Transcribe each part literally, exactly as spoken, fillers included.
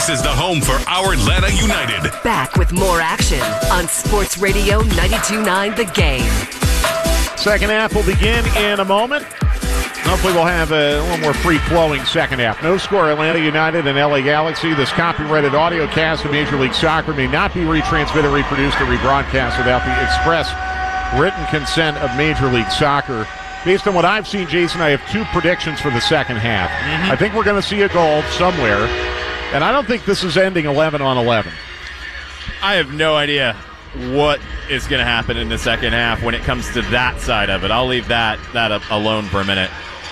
This is the home for our Atlanta United. Back with more action on Sports Radio ninety-two point nine The Game. Second half will begin in a moment. Hopefully we'll have a little more free-flowing second half. No score, Atlanta United and L A Galaxy. This copyrighted audio cast of Major League Soccer may not be retransmitted, reproduced, or rebroadcast without the express written consent of Major League Soccer. Based on what I've seen, Jason, I have two predictions for the second half. Mm-hmm. I think we're going to see a goal somewhere, and I don't think this is ending eleven on eleven. I have no idea what is going to happen in the second half when it comes to that side of it. I'll leave that that alone for a minute.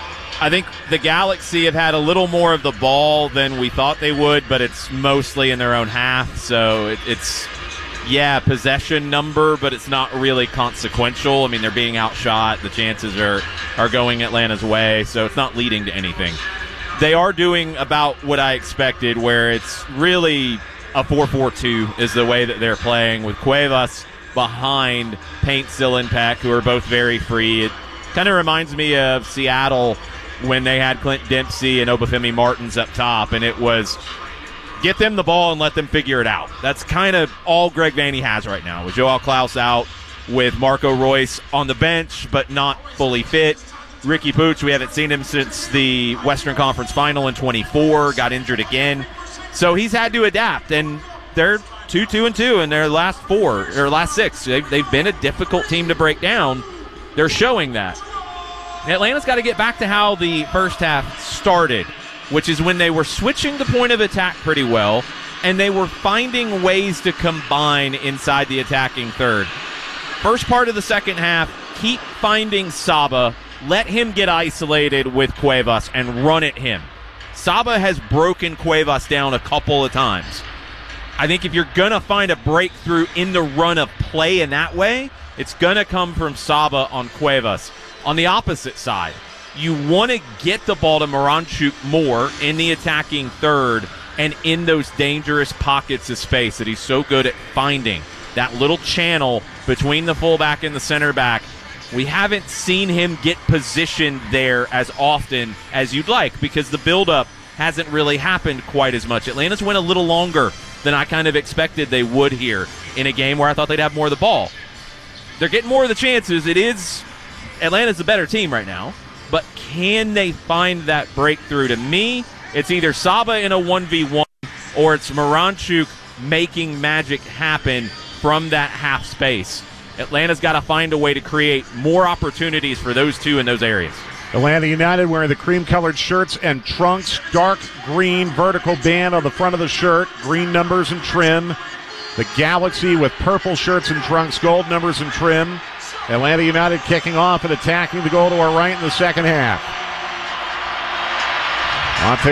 I think the Galaxy have had a little more of the ball than we thought they would, but it's mostly in their own half, so it, it's, yeah, possession number, but it's not really consequential. I mean, they're being outshot. The chances are, are going Atlanta's way, so it's not leading to anything. They are doing about what I expected, where it's really a four four two is the way that they're playing, with Cuevas behind Paint, Still, and Peck, who are both very free. It kind of reminds me of Seattle when they had Clint Dempsey and Obafemi Martins up top, and it was get them the ball and let them figure it out. That's kind of all Greg Vanney has right now, with Joao Klaus out, with Marco Royce on the bench but not fully fit. Ricky Pooch, we haven't seen him since the Western Conference Final in twenty-four, got injured again. So he's had to adapt, and they're two, two, and two in their last four, or last six. They've, they've been a difficult team to break down. They're showing that. Atlanta's got to get back to how the first half started, which is when they were switching the point of attack pretty well, and they were finding ways to combine inside the attacking third. First part of the second half, keep finding Saba, let him get isolated with Cuevas, and run at him. Saba has broken Cuevas down a couple of times. I think if you're going to find a breakthrough in the run of play in that way, it's going to come from Saba on Cuevas. On the opposite side, you want to get the ball to Moranchuk more in the attacking third and in those dangerous pockets of space that he's so good at finding. That little channel between the fullback and the center back. We haven't seen him get positioned there as often as you'd like because the buildup hasn't really happened quite as much. Atlanta's went a little longer than I kind of expected they would here in a game where I thought they'd have more of the ball. They're getting more of the chances. It is Atlanta's the better team right now, but can they find that breakthrough? To me, it's either Saba in a one v one or it's Moranchuk making magic happen from that half space. Atlanta's got to find a way to create more opportunities for those two in those areas. Atlanta United wearing the cream-colored shirts and trunks, dark green vertical band on the front of the shirt, green numbers and trim. The Galaxy with purple shirts and trunks, gold numbers and trim. Atlanta United kicking off and attacking the goal to our right in the second half. Monte